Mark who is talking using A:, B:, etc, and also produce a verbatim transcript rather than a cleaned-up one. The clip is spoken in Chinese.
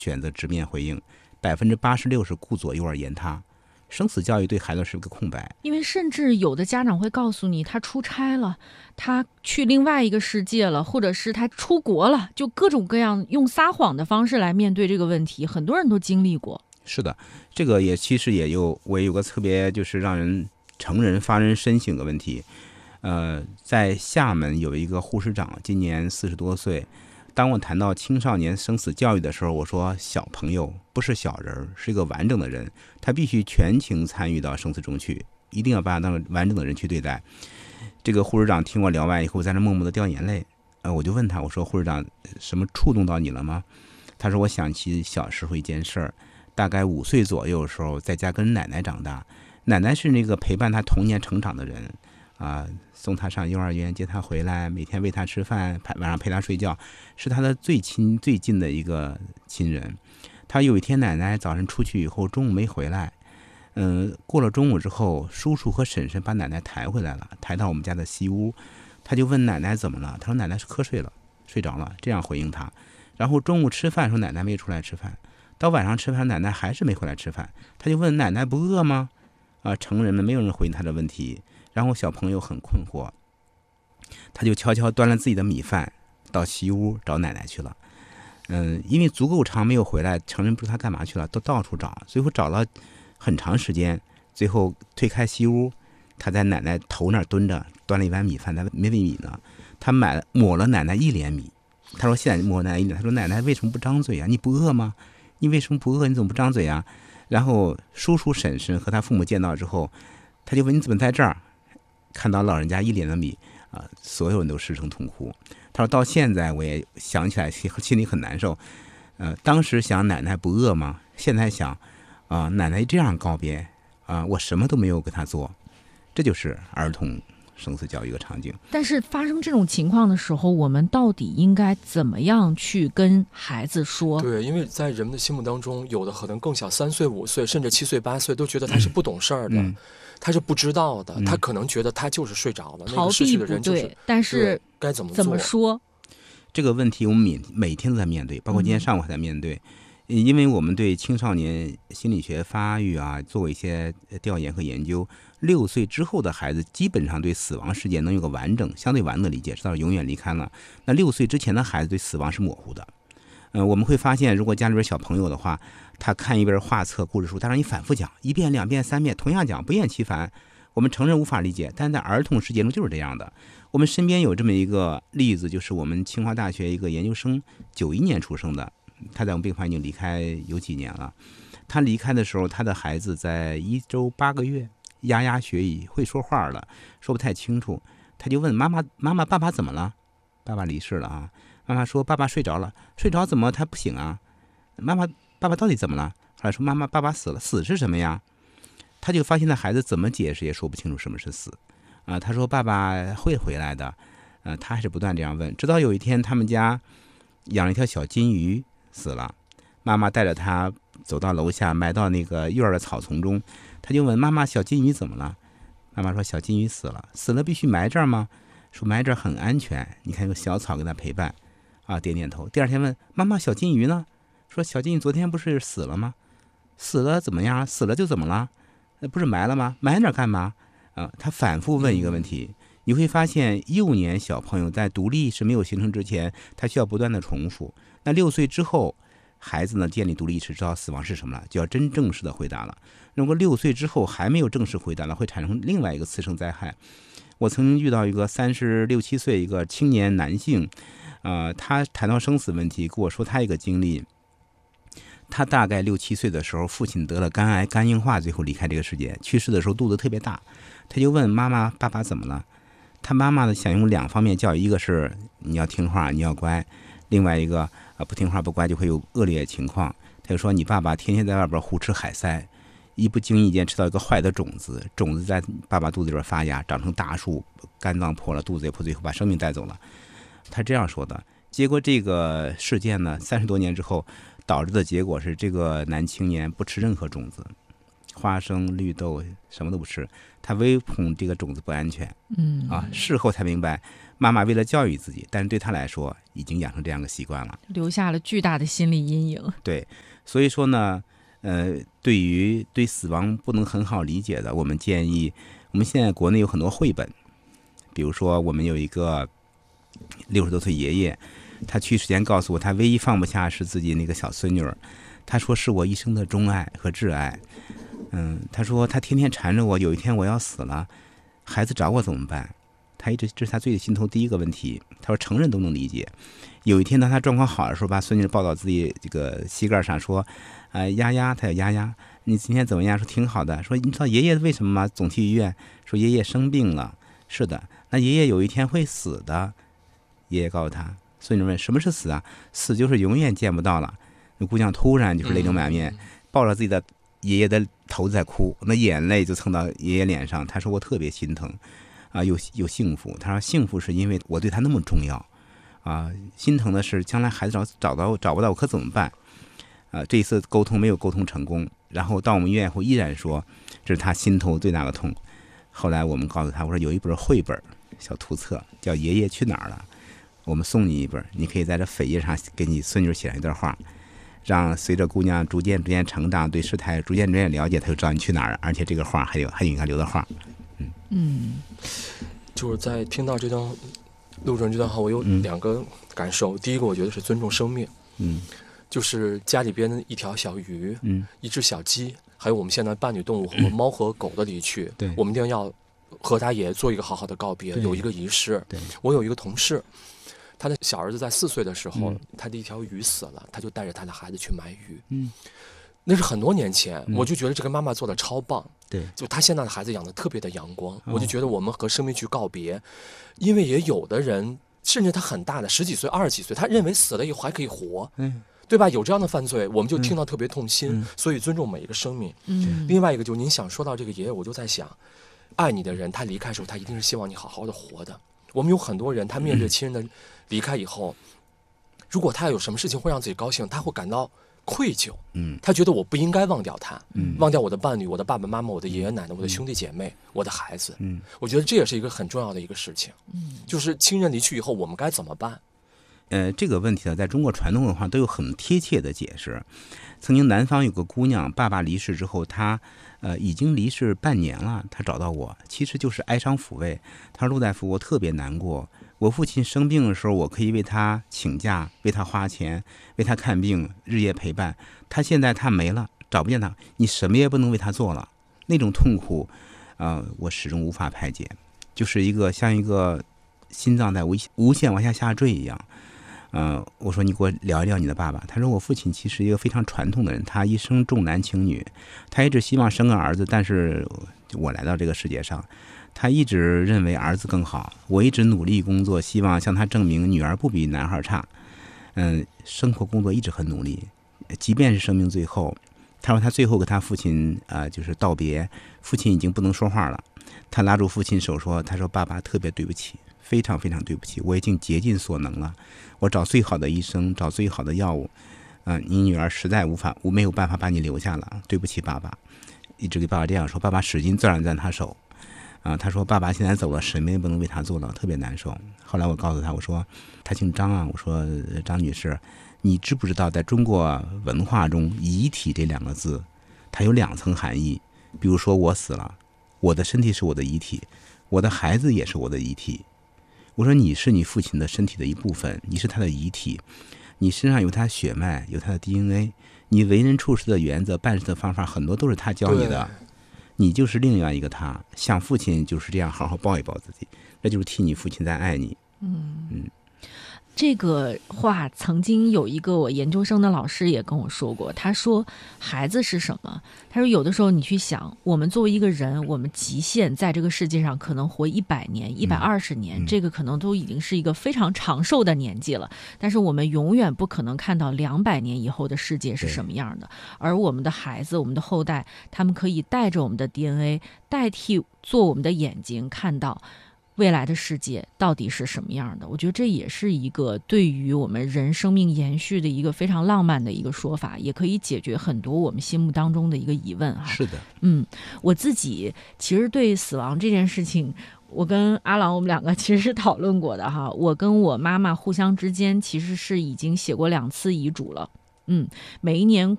A: 选择直面回应，百分之八十六是顾左右而言他。生死教育对孩子是个空白，
B: 因为甚至有的家长会告诉你，他出差了，他去另外一个世界了，或者是他出国了，就各种各样用撒谎的方式来面对这个问题，很多人都经历过。
A: 是的，这个也其实也有我有个特别就是让人成人发人深省的问题。呃，在厦门有一个护士长，今年四十多岁。当我谈到青少年生死教育的时候，我说小朋友不是小人，是一个完整的人，他必须全情参与到生死中去，一定要把他当完整的人去对待。这个护士长听我聊完以后，在那默默的掉眼泪。呃，我就问他，我说护士长，什么触动到你了吗？他说我想起小时候一件事儿，大概五岁左右的时候，在家跟奶奶长大，奶奶是那个陪伴他童年成长的人。啊，送他上幼儿园，接他回来，每天喂他吃饭，晚上陪他睡觉，是他的最亲最近的一个亲人。他有一天奶奶早晨出去以后，中午没回来，嗯，过了中午之后，叔叔和婶婶把奶奶抬回来了，抬到我们家的西屋。他就问奶奶怎么了，他说奶奶是瞌睡了，睡着了，这样回应他。然后中午吃饭说奶奶没出来吃饭，到晚上吃饭奶奶还是没回来吃饭，他就问奶奶不饿吗？啊，成人们没有人回应他的问题。然后小朋友很困惑，他就悄悄端了自己的米饭到西屋找奶奶去了。嗯，因为足够长没有回来，成人不知道他干嘛去了，都到处找，最后找了很长时间，最后推开西屋，他在奶奶头那儿蹲着，端了一碗米饭，他没喂米呢，他买抹了奶奶一脸米。他说现在抹奶奶一脸，他说奶奶为什么不张嘴啊？你不饿吗？你为什么不饿？你怎么不张嘴啊？然后叔叔婶婶和他父母见到之后，他就问你怎么在这儿？看到老人家一脸的米啊、呃，所有人都失声痛哭。他说到现在我也想起来心里很难受。呃，当时想奶奶不饿吗？现在想啊、呃，奶奶这样告别啊、呃，我什么都没有给他做。这就是儿童生死教育的场景。
B: 但是发生这种情况的时候，我们到底应该怎么样去跟孩子说？
C: 对，因为在人们的心目当中，有的可能更小，三岁、五岁，甚至七岁、八岁，都觉得他是不懂事儿的。嗯，他是不知道的，他可能觉得他就是睡着了，
B: 逃避不对，但是
C: 该怎么
B: 怎么说？
A: 这个问题我们每每天都在面对，包括今天上午还在面对。嗯、因为我们对青少年心理学发育啊做过一些调研和研究，六岁之后的孩子基本上对死亡事件能有个完整、相对完整的理解，知道永远离开了。那六岁之前的孩子对死亡是模糊的。嗯、呃，我们会发现，如果家里边小朋友的话，他看一本画册、故事书，他让你反复讲一遍、两遍、三遍，同样讲，不厌其烦。我们成人无法理解，但是在儿童世界中就是这样的。我们身边有这么一个例子，就是我们清华大学一个研究生，九一年出生的，他在我们病房已经离开有几年了。他离开的时候，他的孩子在一周八个月，牙牙学语，会说话了，说不太清楚。他就问妈妈：“妈妈，爸爸怎么了？”爸爸离世了啊。妈妈说：“爸爸睡着了。”睡着怎么他不醒啊？妈妈，爸爸到底怎么了？后来说：“妈妈，爸爸死了。”死是什么呀？他就发现，那孩子怎么解释也说不清楚什么是死啊。他说：“爸爸会回来的。”呃，他还是不断这样问，直到有一天他们家养了一条小金鱼死了，妈妈带着他走到楼下，埋到那个院的草丛中。他就问妈妈：“小金鱼怎么了？”妈妈说：“小金鱼死了。”死了必须埋这儿吗？说埋这儿很安全，你看有小草跟他陪伴啊，点点头。第二天问妈妈：“小金鱼呢？”说：“小金鱼昨天不是死了吗？死了怎么样？死了就怎么了？不是埋了吗？埋那儿干嘛？”啊，他反复问一个问题，你会发现幼年小朋友在独立意识没有形成之前，他需要不断的重复。那六岁之后，孩子呢建立独立意识，知道死亡是什么了，就要真正式的回答了。如果六岁之后还没有正式回答了，会产生另外一个次生灾害。我曾经遇到一个三十六七岁一个青年男性，呃，他谈到生死问题，跟我说他一个经历。他大概六七岁的时候，父亲得了肝癌，肝硬化，最后离开这个世界。去世的时候肚子特别大，他就问妈妈：“爸爸怎么了？”他妈妈呢想用两方面教育，一个是你要听话，你要乖；另外一个啊不听话不乖就会有恶劣情况。他就说：“你爸爸天天在外边胡吃海塞，一不经意间吃到一个坏的种子，种子在爸爸肚子里边发芽，长成大树，肝脏破了，肚子也破，最后把生命带走了。”他这样说的。结果这个事件呢，三十多年之后，导致的结果是这个男青年不吃任何种子，花生、绿豆什么都不吃，他唯恐这个种子不安全。
B: 嗯
A: 啊，事后才明白， 妈妈为了教育自己，但是对他来说已经养成这样的习惯了，
B: 留下了巨大的心理阴影。
A: 对，所以说呢，呃，对于对死亡不能很好理解的，我们建议，我们现在国内有很多绘本，比如说我们有一个六十多岁爷爷，他去世前告诉我，他唯一放不下是自己那个小孙女儿，他说是我一生的钟爱和挚爱。嗯，他说他天天缠着我，有一天我要死了，孩子找我怎么办？他一直这是他最心头第一个问题。他说成人都能理解。有一天当他状况好的时候，把孙女抱到自己这个膝盖上，说：“呃，丫丫，他叫丫丫，你今天怎么样？”说挺好的。说你知道爷爷为什么吗？总去医院。说爷爷生病了。是的，那爷爷有一天会死的。爷爷告诉他，孙女问什么是死啊？死就是永远见不到了。那姑娘突然就是泪流满面，抱着自己的爷爷的头在哭，那眼泪就蹭到爷爷脸上。他说我特别心疼。啊，有有幸福。他说幸福是因为我对他那么重要，啊，心疼的是将来孩子找找到找不到我可怎么办？啊，这一次沟通没有沟通成功，然后到我们医院后依然说这是他心头最大的痛。后来我们告诉他，我说有一本绘本小图册叫《爷爷去哪儿了》，我们送你一本，你可以在这扉页上给你孙女写上一段话，让随着姑娘逐渐逐渐成长，对事态逐渐逐渐了解，他就知道你去哪儿了，而且这个话还有还有你看留的话。
B: 嗯，
C: 就是在听到这段录制这段话，我有两个感受。嗯、第一个，我觉得是尊重生命，嗯，就是家里边的一条小鱼，嗯，一只小鸡，还有我们现在伴侣动物和猫和狗的离去，对、嗯，我们一定要和他也做一个好好的告别，有一个仪式。对，我有一个同事，他的小儿子在四岁的时候，嗯、他的一条鱼死了，他就带着他的孩子去买鱼，嗯。那是很多年前，嗯、我就觉得这个妈妈做的超棒。对，就她现在的孩子养的特别的阳光，哦、我就觉得我们和生命去告别，因为也有的人，甚至他很大的十几岁、二十几岁，他认为死了以后还可以活，嗯，对吧？有这样的犯罪，我们就听到特别痛心。嗯、所以尊重每一个生命。嗯，另外一个就是您想说到这个爷爷，我就在想，爱你的人他离开的时候，他一定是希望你好好的活的。我们有很多人，他面对亲人的离开以后，嗯、如果他有什么事情会让自己高兴，他会感到愧疚，嗯，他觉得我不应该忘掉他，嗯，忘掉我的伴侣、我的爸爸妈妈、我的爷爷奶奶、我的兄弟姐妹、我的孩子，嗯，我觉得这也是一个很重要的一个事情，嗯，就是亲人离去以后，我们该怎么办？
A: 呃，这个问题呢，在中国传统文化都有很贴切的解释。曾经南方有个姑娘，爸爸离世之后，她呃已经离世半年了，她找到我，其实就是哀伤抚慰。她说：“陆大夫，我特别难过。我父亲生病的时候，我可以为他请假，为他花钱，为他看病，日夜陪伴。他现在他没了，找不见他，你什么也不能为他做了。那种痛苦，啊、呃，我始终无法排解，就是一个像一个心脏在无无限往下下坠一样。呃，我说你给我聊一聊你的爸爸。他说我父亲其实一个非常传统的人，他一生重男轻女，他一直希望生个儿子，但是我来到这个世界上。”他一直认为儿子更好，我一直努力工作，希望向他证明女儿不比男孩差。嗯，生活工作一直很努力，即便是生命最后，他说他最后跟他父亲啊、呃、就是道别，父亲已经不能说话了，他拉住父亲手说：“他说爸爸特别对不起，非常非常对不起，我已经竭尽所能了，我找最好的医生，找最好的药物，啊、呃，你女儿实在无法，我没有办法把你留下了，对不起爸爸。”一直给爸爸这样说，爸爸使劲攥攥他手。啊，他说爸爸现在走了，什么也不能为他做了，特别难受。后来我告诉他，我说他姓张啊，我说张女士，你知不知道在中国文化中，遗体这两个字，它有两层含义。比如说我死了，我的身体是我的遗体，我的孩子也是我的遗体。我说你是你父亲的身体的一部分，你是他的遗体，你身上有他血脉，有他的 D N A， 你为人处事的原则、办事的方法，很多都是他教你的。你就是另外一个他，像父亲就是这样好好抱一抱自己，那就是替你父亲在爱你。嗯嗯，
B: 这个话曾经有一个我研究生的老师也跟我说过，他说孩子是什么？他说有的时候你去想，我们作为一个人，我们极限在这个世界上可能活一百年、一百二十年、嗯，这个可能都已经是一个非常长寿的年纪了。但是我们永远不可能看到两百年以后的世界是什么样的。而我们的孩子、我们的后代，他们可以带着我们的 D N A， 代替做我们的眼睛，看到未来的世界到底是什么样的。我觉得这也是一个对于我们人生命延续的一个非常浪漫的一个说法，也可以解决很多我们心目当中的一个疑问哈。
A: 是的，
B: 嗯，我自己其实对死亡这件事情我跟阿郎我们两个其实是讨论过的哈，我跟我妈妈互相之间其实是已经写过两次遗嘱了。嗯，每一年